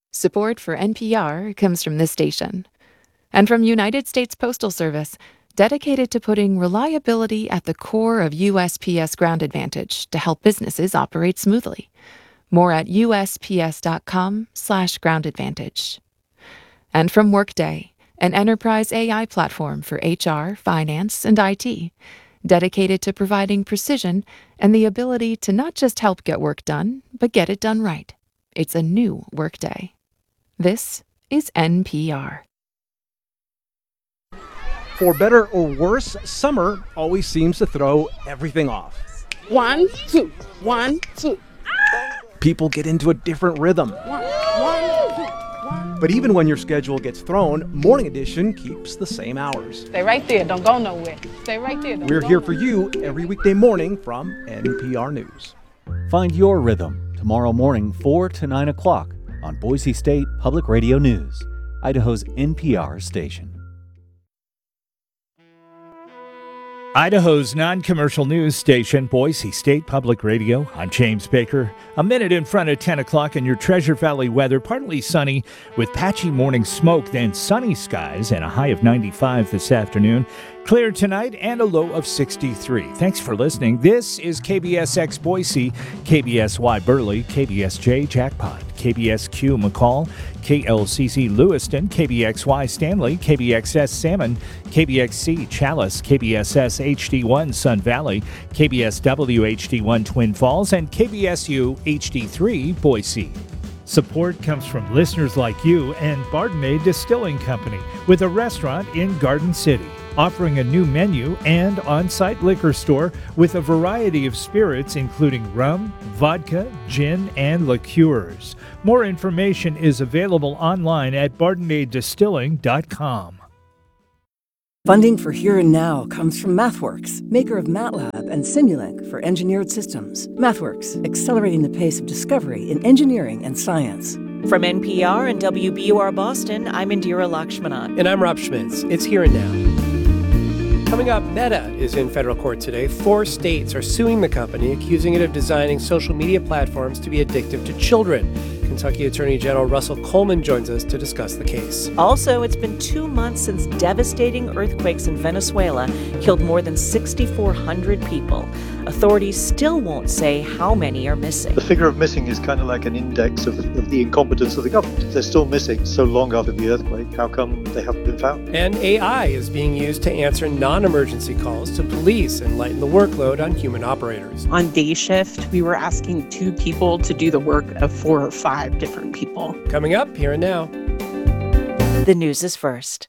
Support for NPR comes from this station. And from United States Postal Service, dedicated to putting reliability at the core of USPS Ground Advantage to help businesses operate smoothly. More at usps.com/groundadvantage. And from Workday, an enterprise AI platform for HR, finance, and IT, dedicated to providing precision and the ability to not just help get work done, but get it done right. It's a new Workday. This is NPR. For better or worse, summer always seems to throw everything off. 1, 2, 1, 2. People get into a different rhythm. 1, 2, 1. But even when your schedule gets thrown, Morning Edition keeps the same hours. Stay right there. Don't go nowhere. Stay right there. We're here for you every weekday morning from NPR News. Find your rhythm tomorrow morning 4 to 9 o'clock on Boise State Public Radio News, Idaho's NPR station. Idaho's non-commercial news station, Boise State Public Radio. I'm James Baker. A minute in front of 10 o'clock in your Treasure Valley weather. Partly sunny with patchy morning smoke, then sunny skies and a high of 95 this afternoon. Clear tonight and a low of 63. Thanks for listening. This is KBSX Boise, KBSY Burley, KBSJ Jackpot, KBSQ McCall, KLCC Lewiston, KBXY Stanley, KBXS Salmon, KBXC Chalice, KBSS HD1 Sun Valley, KBSW HD1 Twin Falls, and KBSU HD3 Boise. Support comes from listeners like you and Bardenay Distilling Company, with a restaurant in Garden City, offering a new menu and on-site liquor store with a variety of spirits including rum, vodka, gin, and liqueurs. More information is available online at BardenayDistilling.com. Funding for Here and Now comes from MathWorks, maker of MATLAB and Simulink for engineered systems. MathWorks, accelerating the pace of discovery in engineering and science. From NPR and WBUR Boston, I'm Indira Lakshmanan. And I'm Rob Schmitz. It's Here and Now. Coming up, Meta is in federal court today. 4 states are suing the company, accusing it of designing social media platforms to be addictive to children. Kentucky Attorney General Russell Coleman joins us to discuss the case. Also, it's been 2 months since devastating earthquakes in Venezuela killed more than 6,400 people. Authorities still won't say how many are missing. The figure of missing is kind of like an index of the incompetence of the government. If they're still missing so long after the earthquake, how come they haven't been found? And AI is being used to answer non-emergency calls to police and lighten the workload on human operators. On day shift, we were asking 2 people to do the work of 4 or 5 different people. Coming up, Here and Now. The news is first.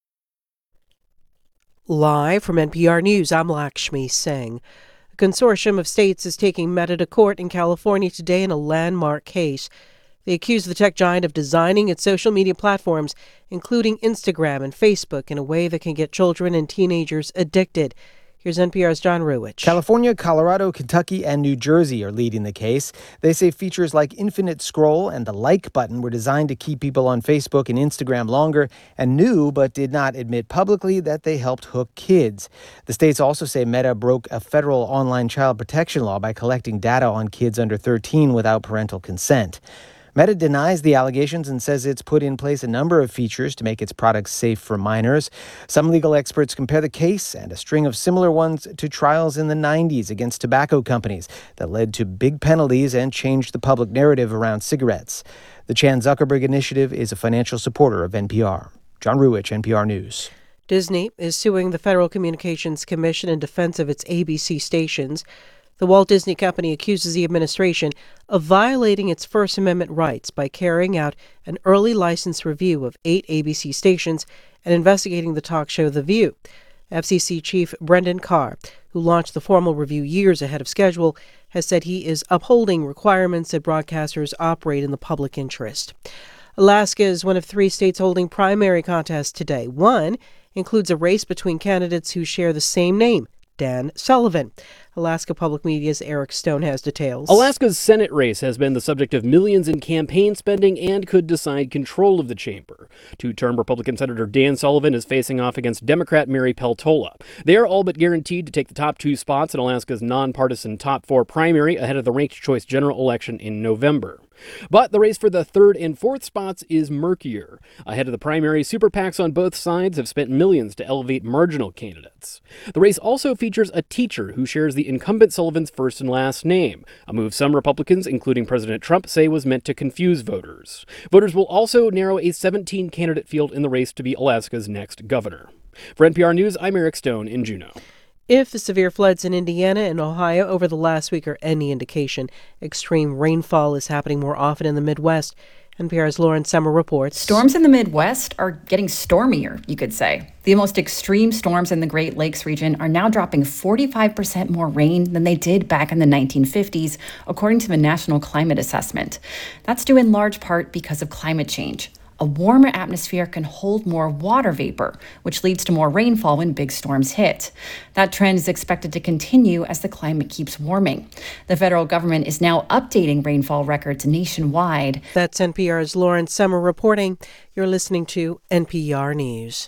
Live from NPR News, I'm Lakshmi Singh. A consortium of states is taking Meta to court in California today in a landmark case. They accuse the tech giant of designing its social media platforms, including Instagram and Facebook, in a way that can get children and teenagers addicted. Here's NPR's John Ruwitch. California, Colorado, Kentucky, and New Jersey are leading the case. They say features like infinite scroll and the like button were designed to keep people on Facebook and Instagram longer, and knew but did not admit publicly that they helped hook kids. The states also say Meta broke a federal online child protection law by collecting data on kids under 13 without parental consent. Meta denies the allegations and says it's put in place a number of features to make its products safe for minors. Some legal experts compare the case and a string of similar ones to trials in the 90s against tobacco companies that led to big penalties and changed the public narrative around cigarettes. The Chan Zuckerberg Initiative is a financial supporter of NPR. John Ruwitch, NPR News. Disney is suing the Federal Communications Commission in defense of its ABC stations. The Walt Disney Company accuses the administration of violating its First Amendment rights by carrying out an early license review of 8 ABC stations and investigating the talk show The View. FCC Chief Brendan Carr, who launched the formal review years ahead of schedule, has said he is upholding requirements that broadcasters operate in the public interest. Alaska is one of 3 states holding primary contests today. One includes a race between candidates who share the same name, Dan Sullivan. Alaska Public Media's Eric Stone has details. Alaska's Senate race has been the subject of millions in campaign spending and could decide control of the chamber. 2-term Republican Senator Dan Sullivan is facing off against Democrat Mary Peltola. They are all but guaranteed to take the top 2 spots in Alaska's nonpartisan top 4 primary ahead of the ranked choice general election in November. But the race for the third and fourth spots is murkier. Ahead of the primary, super PACs on both sides have spent millions to elevate marginal candidates. The race also features a teacher who shares the incumbent Sullivan's first and last name, a move some Republicans, including President Trump, say was meant to confuse voters. Voters will also narrow a 17-candidate field in the race to be Alaska's next governor. For NPR News, I'm Eric Stone in Juneau. If the severe floods in Indiana and Ohio over the last week are any indication, extreme rainfall is happening more often in the Midwest. NPR's Lauren Summer reports. Storms in the Midwest are getting stormier, you could say. The most extreme storms in the Great Lakes region are now dropping 45% more rain than they did back in the 1950s, according to the National Climate Assessment. That's due in large part because of climate change. A warmer atmosphere can hold more water vapor, which leads to more rainfall when big storms hit. That trend is expected to continue as the climate keeps warming. The federal government is now updating rainfall records nationwide. That's NPR's Lauren Summer reporting. You're listening to NPR News.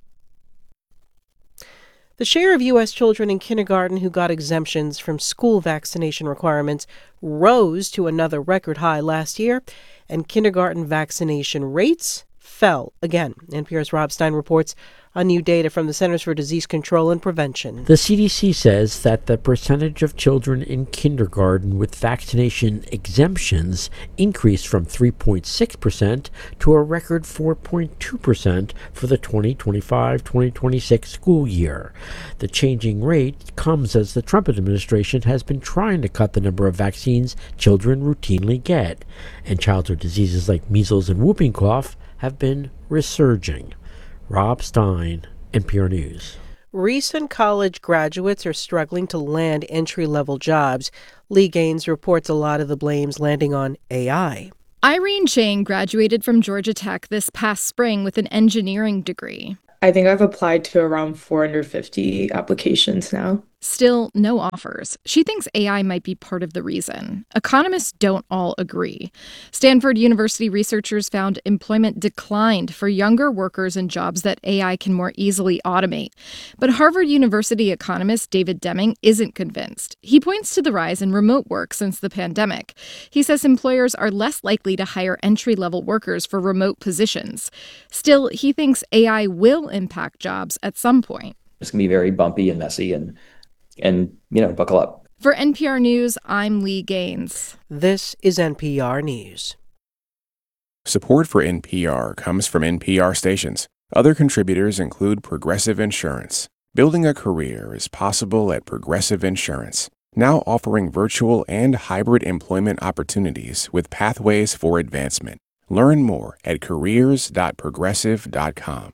The share of U.S. children in kindergarten who got exemptions from school vaccination requirements rose to another record high last year, and kindergarten vaccination rates fell again. NPR's Rob Stein reports on new data from the Centers for Disease Control and Prevention. The CDC says that the percentage of children in kindergarten with vaccination exemptions increased from 3.6% to a record 4.2% for the 2025-2026 school year. The changing rate comes as the Trump administration has been trying to cut the number of vaccines children routinely get, and childhood diseases like measles and whooping cough have been resurging. Rob Stein, NPR News. Recent college graduates are struggling to land entry-level jobs. Lee Gaines reports a lot of the blame's landing on AI. Irene Chang graduated from Georgia Tech this past spring with an engineering degree. I think I've applied to around 450 applications now. Still, no offers. She thinks AI might be part of the reason. Economists don't all agree. Stanford University researchers found employment declined for younger workers in jobs that AI can more easily automate. But Harvard University economist David Deming isn't convinced. He points to the rise in remote work since the pandemic. He says employers are less likely to hire entry-level workers for remote positions. Still, he thinks AI will impact jobs at some point. It's going to be very bumpy and messy and buckle up. For NPR News, I'm Lee Gaines. This is NPR News. Support for NPR comes from NPR stations. Other contributors include Progressive Insurance. Building a career is possible at Progressive Insurance, now offering virtual and hybrid employment opportunities with pathways for advancement. Learn more at careers.progressive.com.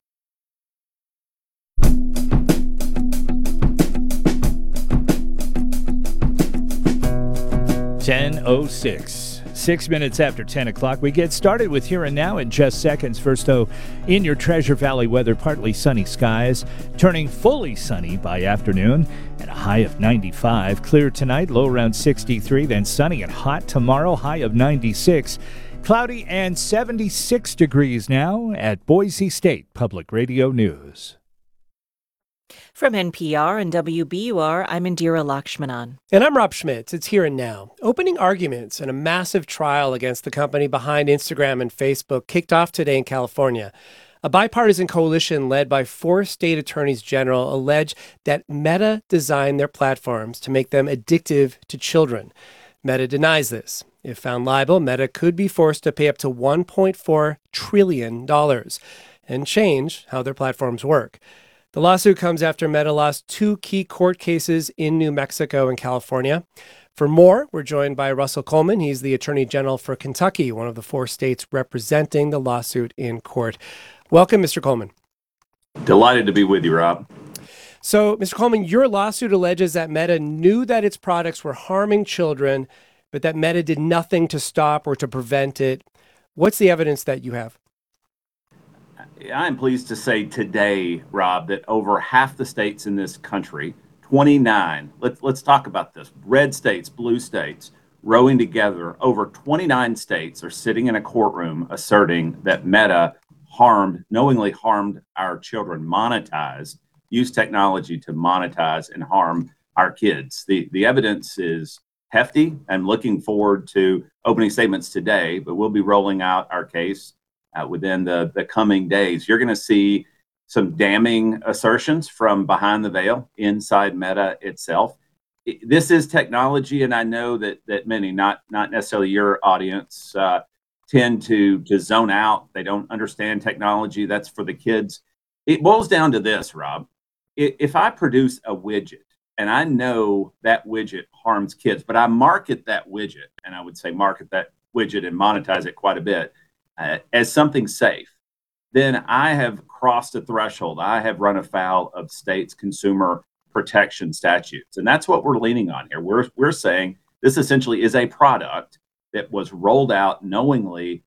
10:06, 6 minutes after 10 o'clock. We get started with Here and Now in just seconds. First, though, in your Treasure Valley weather, partly sunny skies, turning fully sunny by afternoon at a high of 95. Clear tonight, low around 63, then sunny and hot tomorrow, high of 96. Cloudy and 76 degrees now at Boise State Public Radio News. From NPR and WBUR, I'm Indira Lakshmanan. And I'm Rob Schmitz. It's Here and Now. Opening arguments in a massive trial against the company behind Instagram and Facebook kicked off today in California. A bipartisan coalition led by 4 state attorneys general allege that Meta designed their platforms to make them addictive to children. Meta denies this. If found liable, Meta could be forced to pay up to $1.4 trillion and change how their platforms work. The lawsuit comes after Meta lost 2 key court cases in New Mexico and California. For more, we're joined by Russell Coleman. He's the Attorney General for Kentucky, one of the 4 states representing the lawsuit in court. Welcome, Mr. Coleman. Delighted to be with you, Rob. So, Mr. Coleman, your lawsuit alleges that Meta knew that its products were harming children, but that Meta did nothing to stop or to prevent it. What's the evidence that you have? I'm pleased to say today, Rob, that over half the states in this country, 29, let's talk about this, red states, blue states, rowing together, over 29 states are sitting in a courtroom asserting that Meta knowingly harmed our children, used technology to monetize and harm our kids. The evidence is hefty. I'm looking forward to opening statements today, but we'll be rolling out our case within the coming days. You're going to see some damning assertions from behind the veil inside Meta itself. This is technology, and I know that many, not necessarily your audience, tend to zone out. They don't understand technology. That's for the kids. It boils down to this, Rob. If I produce a widget and I know that widget harms kids, but I market that widget, and I would say market that widget and monetize it quite a bit as something safe, then I have crossed a threshold. I have run afoul of states' consumer protection statutes. And that's what we're leaning on here. We're saying this essentially is a product that was rolled out knowingly,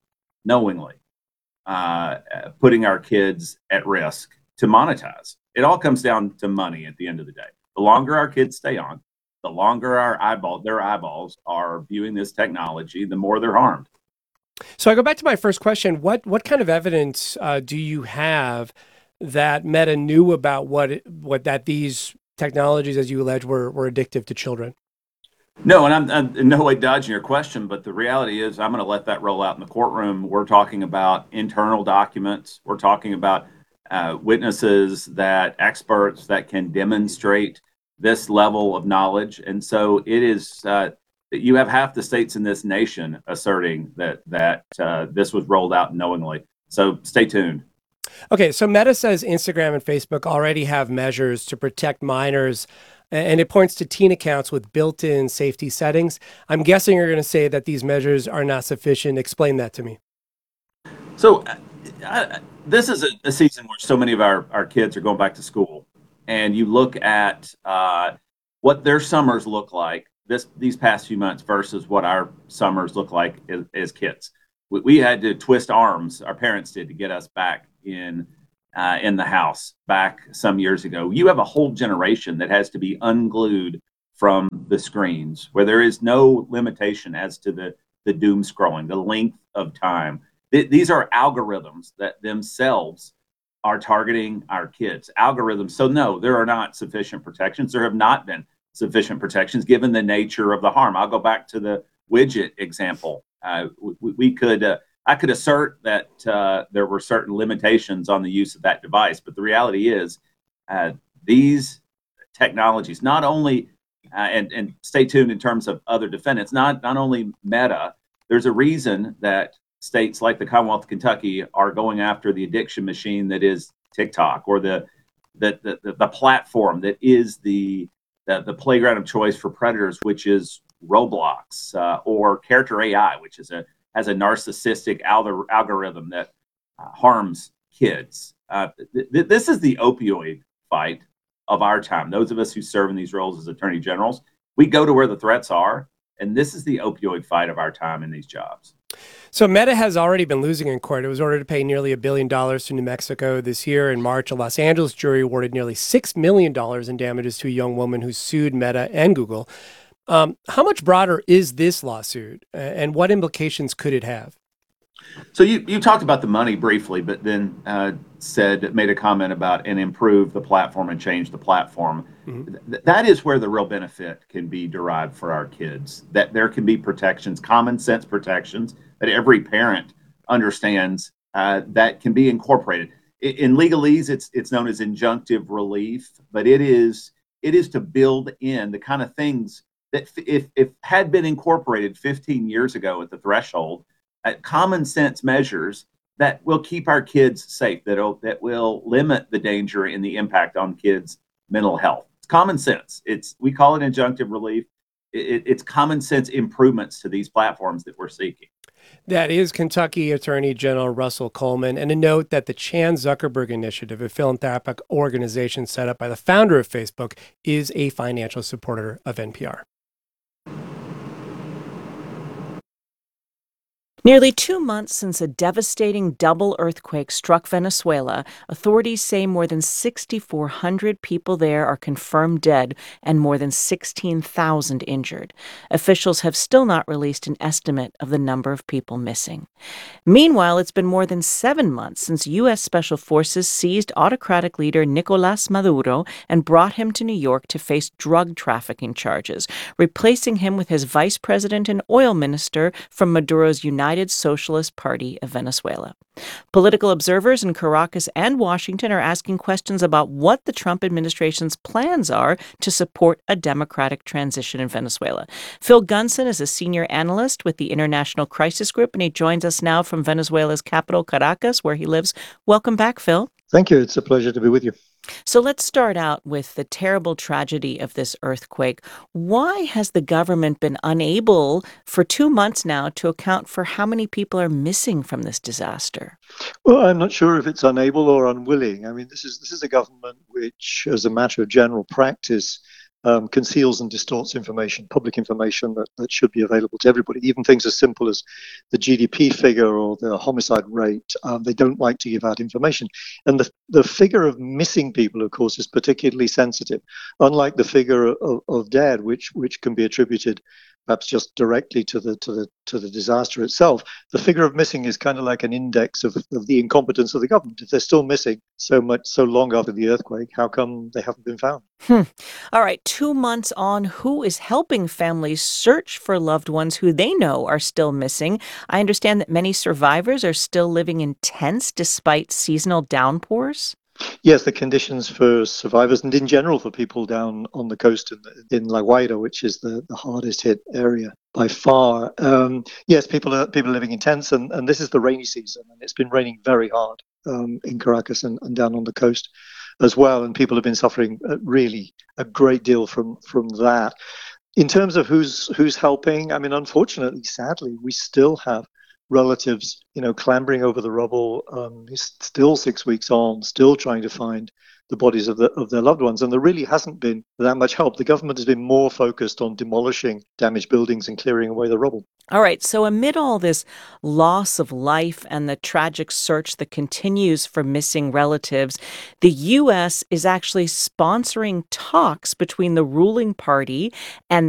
putting our kids at risk to monetize. It all comes down to money at the end of the day. The longer our kids stay on, the longer their eyeballs are viewing this technology, the more they're harmed. So I go back to my first question. What kind of evidence do you have that Meta knew about that these technologies, as you allege, were addictive to children? No, and I'm in no way dodging your question, but the reality is I'm going to let that roll out in the courtroom. We're talking about internal documents. We're talking about witnesses, experts that can demonstrate this level of knowledge. And so it is, you have half the states in this nation asserting that this was rolled out knowingly. So stay tuned. Okay, so Meta says Instagram and Facebook already have measures to protect minors, and it points to teen accounts with built-in safety settings. I'm guessing you're going to say that these measures are not sufficient. Explain that to me. So this is a season where so many of our kids are going back to school, and you look at what their summers look like these past few months versus what our summers look like as kids. We had to twist arms, our parents did, to get us back in the house back some years ago. You have a whole generation that has to be unglued from the screens, where there is no limitation as to the doom scrolling, the length of time. These are algorithms that themselves are targeting our kids. Algorithms. So no, there are not sufficient protections. There have not been sufficient protections given the nature of the harm. I'll go back to the widget example. I could assert that there were certain limitations on the use of that device, but the reality is these technologies not only, and stay tuned in terms of other defendants, not only Meta, there's a reason that states like the Commonwealth of Kentucky are going after the addiction machine that is TikTok, or the platform that is the playground of choice for predators, which is Roblox, or Character AI, which has a narcissistic algorithm that harms kids. This is the opioid fight of our time. Those of us who serve in these roles as attorney generals, we go to where the threats are, and this is the opioid fight of our time in these jobs. So Meta has already been losing in court. It was ordered to pay nearly $1 billion to New Mexico this year. In March, a Los Angeles jury awarded nearly $6 million in damages to a young woman who sued Meta and Google. How much broader is this lawsuit, and what implications could it have? So you talked about the money briefly, but then made a comment about and improve the platform and change the platform. Mm-hmm. That is where the real benefit can be derived for our kids, that there can be protections, common sense protections that every parent understands that can be incorporated. In legalese, it's known as injunctive relief, but it is to build in the kind of things that if had been incorporated 15 years ago at the threshold, common sense measures that will keep our kids safe, that will limit the danger and the impact on kids' mental health. It's common sense. We call it injunctive relief. It's common sense improvements to these platforms that we're seeking. That is Kentucky Attorney General Russell Coleman. And a note that the Chan Zuckerberg Initiative, a philanthropic organization set up by the founder of Facebook, is a financial supporter of NPR. Nearly 2 months since a devastating double earthquake struck Venezuela, authorities say more than 6,400 people there are confirmed dead and more than 16,000 injured. Officials have still not released an estimate of the number of people missing. Meanwhile, it's been more than 7 months since U.S. Special Forces seized autocratic leader Nicolás Maduro and brought him to New York to face drug trafficking charges, replacing him with his vice president and oil minister from Maduro's United Socialist Party of Venezuela. Political observers in Caracas and Washington are asking questions about what the Trump administration's plans are to support a democratic transition in Venezuela. Phil Gunson is a senior analyst with the International Crisis Group, and he joins us now from Venezuela's capital, Caracas, where he lives. Welcome back, Phil. Thank you. It's a pleasure to be with you. So let's start out with the terrible tragedy of this earthquake. Why has the government been unable for 2 months now to account for how many people are missing from this disaster? Well, I'm not sure if it's unable or unwilling. I mean, this is a government which, as a matter of general practice, conceals and distorts information, public information that should be available to everybody. Even things as simple as the GDP figure or the homicide rate, they don't like to give out information. And the figure of missing people, of course, is particularly sensitive, unlike the figure of dead, which can be attributed perhaps just directly to the disaster itself. The figure of missing is kind of like an index of the incompetence of the government. If they're still missing so long after the earthquake, how come they haven't been found? All right, 2 months on, who is helping families search for loved ones who they know are still missing? I understand that many survivors are still living in tents despite seasonal downpours. Yes, the conditions for survivors and in general for people down on the coast in La Guaira, which is the hardest hit area by far. Yes, people are living in tents, and this is the rainy season, and it's been raining very hard in Caracas and down on the coast as well, and people have been suffering really a great deal from that. In terms of who's helping, I mean, unfortunately, sadly, we still have relatives, clambering over the rubble, still 6 weeks on, still trying to find the bodies of their loved ones. And there really hasn't been that much help. The government has been more focused on demolishing damaged buildings and clearing away the rubble. All right. So amid all this loss of life and the tragic search that continues for missing relatives, the U.S. is actually sponsoring talks between the ruling party and